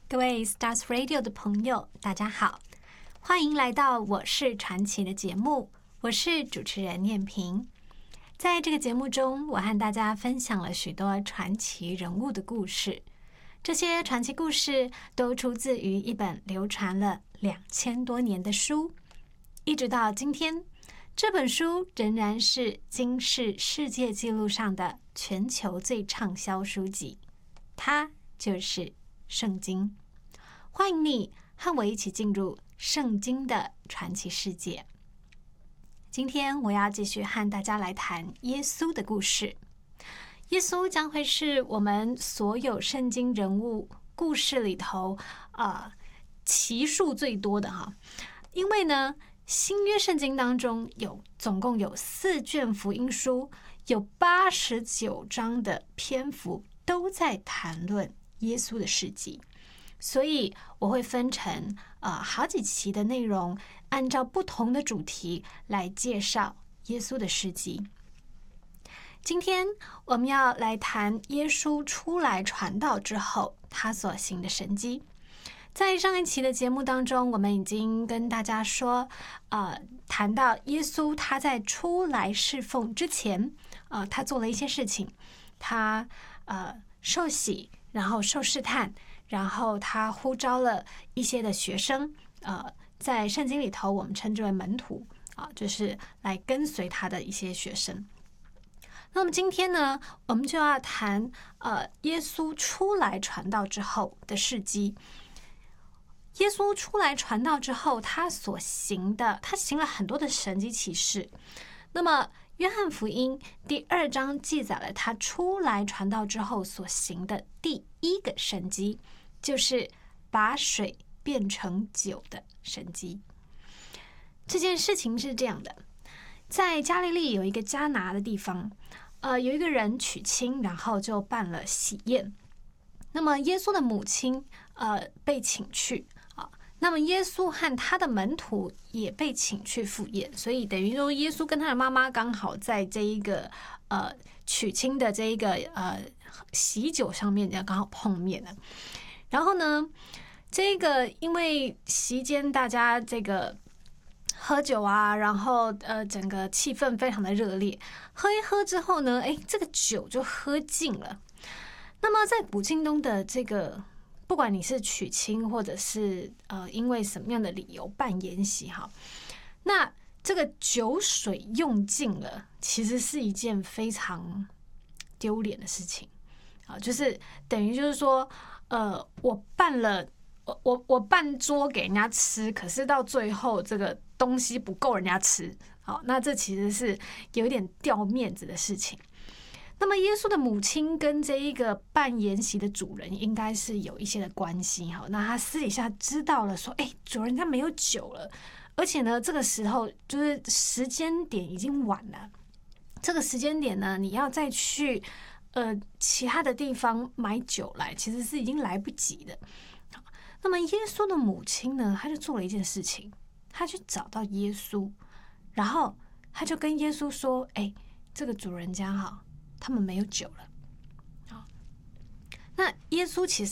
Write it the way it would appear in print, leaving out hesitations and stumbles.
各位 Stars Radio 的朋友，大家好，欢迎来到我是传奇的节目，我是主持人念萍。在这个节目中，我和大家分享了许多传奇人物的故事，这些传奇故事都出自于一本流传了2000多年的书，一直到今天，这本书仍然是金氏世界纪录上的全球最畅销书籍，它就是圣经。欢迎你和我一起进入圣经的传奇世界。今天我要继续和大家来谈耶稣的故事。耶稣将会是我们所有圣经人物故事里头期数最多的哈，因为呢新约圣经当中总共有4卷福音书，有89章的篇幅都在谈论耶稣的事迹，所以我会分成好几期的内容，按照不同的主题来介绍耶稣的事迹。今天我们要来谈耶稣出来传道之后他所行的神迹。在上一期的节目当中，我们已经跟大家说谈到耶稣他在出来侍奉之前他做了一些事情，他受洗，然后受试探，然后他呼召了一些的学生在圣经里头我们称之为门徒就是来跟随他的一些学生。那么今天呢，我们就要谈耶稣出来传道之后的事迹。耶稣出来传道之后，他行了很多的神迹奇事。那么约翰福音第2章记载了他出来传道之后所行的第一个神迹，就是把水变成酒的神迹。这件事情是这样的，在加利利有一个迦拿的地方，有一个人娶亲，然后就办了喜宴。那么耶稣的母亲被请去那么耶稣和他的门徒也被请去赴宴，所以等于说耶稣跟他的妈妈刚好在这一个娶亲的这一个喜酒上面刚好碰面了。然后呢，这个因为席间大家这个喝酒然后整个气氛非常的热烈，喝一喝之后呢，这个酒就喝尽了。那么在古今东的这个不管你是娶亲或者是因为什么样的理由办筵席那这个酒水用尽了，其实是一件非常丢脸的事情就是等于就是说我办桌给人家吃，可是到最后这个东西不够人家吃那这其实是有点掉面子的事情。那么耶稣的母亲跟这一个办筵席的主人应该是有一些的关系那他私底下知道了说主人家没有酒了，而且呢这个时候就是时间点已经晚了，这个时间点呢你要再去其他的地方买酒来，其实是已经来不及的。那么耶稣的母亲呢，他就做了一件事情，他去找到耶稣，然后他就跟耶稣说这个主人家他们没有酒了那耶稣其实